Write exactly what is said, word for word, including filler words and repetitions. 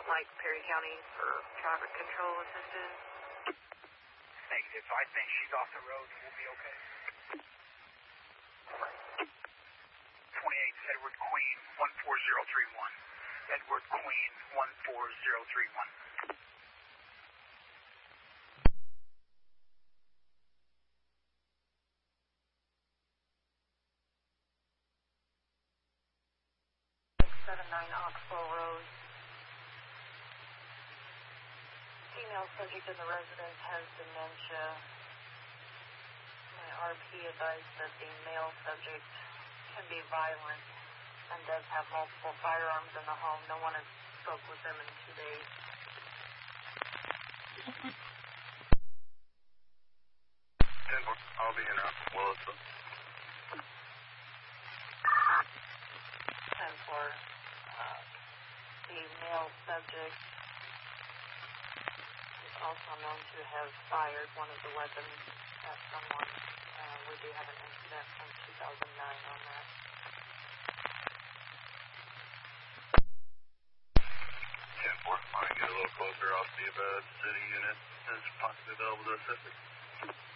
like Perry County for traffic control assistance? Negative. I think she's off the road and we'll be okay. twenty-eight, Edward Queen, one four zero three one. Edward Queen, one four zero three one. six seven nine Oxbow Road. Female subject in the residence has dementia. My R P advised that the male subject can be violent and does have multiple firearms in the home. No one has spoke with them in two days. I'll be in uh, Williston. ten four. Uh, the male subject is also known to have fired one of the weapons at someone. Uh, we do have an incident from two thousand nine on that. ten four. I want to get a little closer. I'll see if a city unit is possibly available to assist us.